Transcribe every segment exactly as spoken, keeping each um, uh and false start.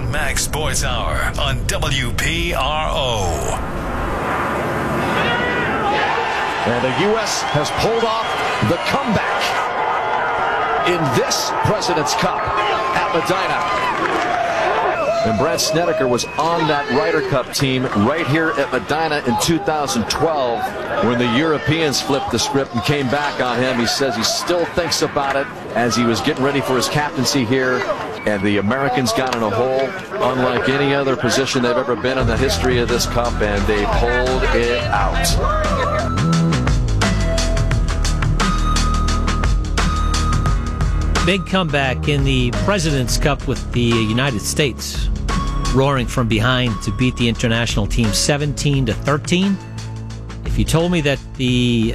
Kevin Max Sports Hour on W P R O. And the U S has pulled off the comeback in this President's Cup at Medina. And Brad Snedeker was on that Ryder Cup team right here at Medina in two thousand twelve when the Europeans flipped the script and came back on him. He says he still thinks about it as he was getting ready for his captaincy here. And the Americans got in a hole unlike any other position they've ever been in the history of this Cup, and they pulled it out. Big comeback in the President's Cup with the United States roaring from behind to beat the international team seventeen to thirteen. If you told me that the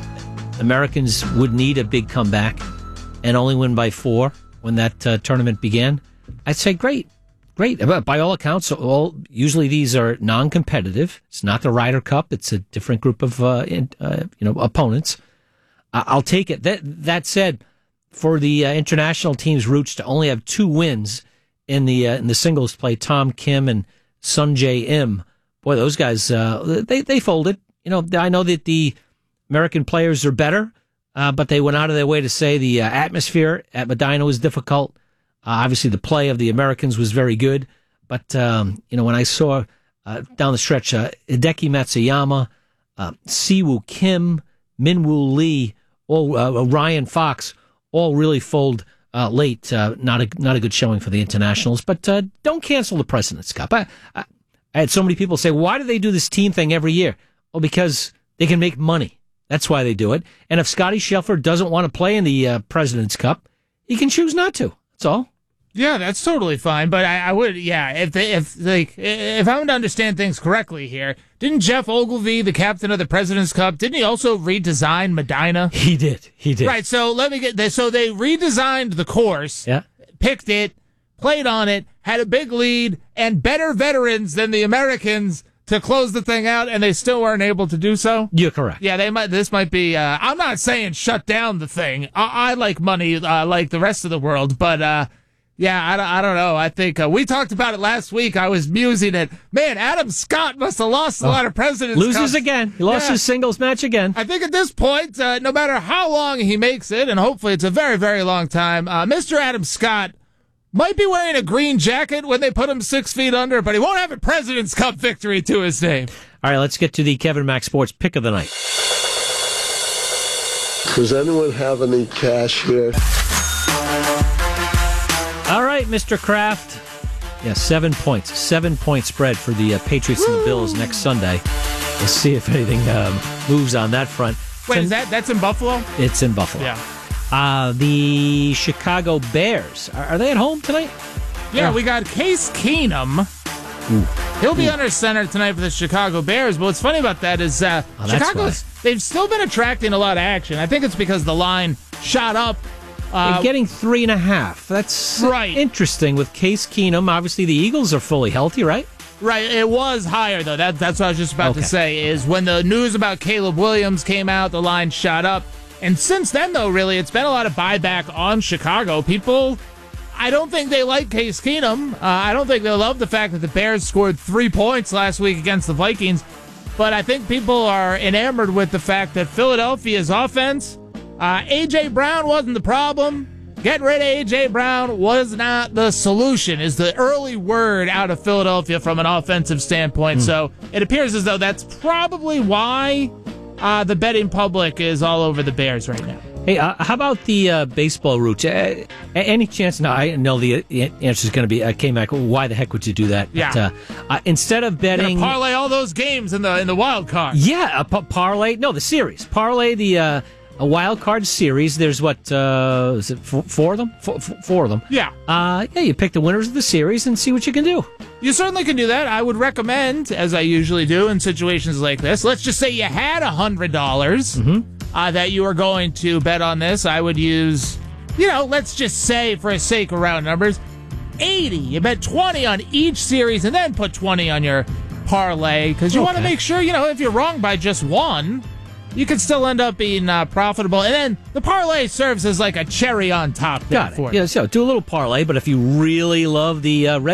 Americans would need a big comeback and only win by four when that uh, tournament began, I'd say great, great. But by all accounts, all usually these are non-competitive. It's not the Ryder Cup; it's a different group of uh, in, uh, you know opponents. Uh, I'll take it. That that said, for the uh, international team's roots to only have two wins in the uh, in the singles play, Tom Kim and Sun Jae Im, boy, those guys uh, they they folded. You know, I know that the American players are better, uh, but they went out of their way to say the uh, atmosphere at Medina was difficult. Uh, obviously, the play of the Americans was very good, but um, you know, when I saw uh, down the stretch, uh, Hideki Matsuyama, uh, Siwoo Kim, Minwoo Lee, all uh, Ryan Fox, all really fold uh, late. Uh, not a not a good showing for the internationals, but uh, don't cancel the President's Cup. I, I, I had so many people say, why do they do this team thing every year? Well, because they can make money. That's why they do it. And if Scotty Scheffler doesn't want to play in the uh, President's Cup, he can choose not to. That's all. Yeah, that's totally fine. But I, I would, yeah, if they, if like, if I'm to understand things correctly here, didn't Jeff Ogilvy, the captain of the President's Cup, didn't he also redesign Medina? He did. He did. Right. So let me get this. So they redesigned the course, yeah, picked it, played on it, had a big lead, and better veterans than the Americans to close the thing out, and they still weren't able to do so? You're correct. Yeah, they might. This might be. Uh, I'm not saying shut down the thing. I, I like money, uh, like the rest of the world, but uh, yeah, I, I don't know. I think uh, we talked about it last week. I was musing it. Man, Adam Scott must have lost a oh. lot of President's Loses Cups. again. He lost yeah. his singles match again. I think at this point, uh, no matter how long he makes it, and hopefully it's a very, very long time, uh, Mister Adam Scott might be wearing a green jacket when they put him six feet under, but he won't have a President's Cup victory to his name. All right, let's get to the Kevin Max Sports pick of the night. Does anyone have any cash here? All right, Mister Kraft. Yeah, seven points. Seven-point spread for the uh, Patriots Woo! And the Bills next Sunday. We'll see if anything um, moves on that front. Wait, is that that's in Buffalo? It's in Buffalo. Yeah. Uh, the Chicago Bears. Are, are they at home tonight? Yeah, yeah, we got Case Keenum. Ooh. He'll be Ooh. under center tonight for the Chicago Bears. But what's funny about that is uh, oh, Chicago's, they've still been attracting a lot of action. I think it's because the line shot up. Uh, They're getting three and a half. That's right. Interesting with Case Keenum. Obviously, the Eagles are fully healthy, right? Right. It was higher, though. That, that's what I was just about okay. to say, is when the news about Caleb Williams came out, the line shot up. And since then, though, really, it's been a lot of buyback on Chicago. People, I don't think they like Case Keenum. Uh, I don't think they love the fact that the Bears scored three points last week against the Vikings. But I think people are enamored with the fact that Philadelphia's offense, uh, A J. Brown wasn't the problem. Getting rid of A J. Brown was not the solution, is the early word out of Philadelphia from an offensive standpoint. Mm. So it appears as though that's probably why Uh, the betting public is all over the Bears right now. Hey, uh, how about the uh, baseball routes? Uh, any chance? No, I know the answer is going to be uh, K-Mac. Why the heck would you do that? Yeah. But, uh, uh, instead of betting, parlay all those games in the in the wild card. Yeah, a p- parlay. No, the series. Parlay the uh, a wild card series. There's what uh, is it? Four, four of them. Four, four of them. Yeah. Uh, yeah. You pick the winners of the series and see what you can do. You certainly can do that. I would recommend, as I usually do in situations like this, let's just say you had one hundred dollars mm-hmm. uh, that you were going to bet on this. I would use, you know, let's just say, for the sake of round numbers, eighty. You bet twenty on each series and then put twenty on your parlay, because you okay. want to make sure, you know, if you're wrong by just one, you can still end up being uh, profitable. And then the parlay serves as like a cherry on top. Got it. For yeah, so do a little parlay, but if you really love the uh, red